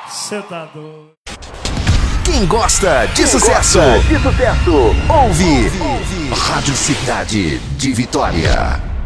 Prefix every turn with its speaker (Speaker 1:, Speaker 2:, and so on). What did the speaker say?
Speaker 1: Cê tá doido.
Speaker 2: Quem gosta de sucesso, ouve Rádio Cidade de Vitória.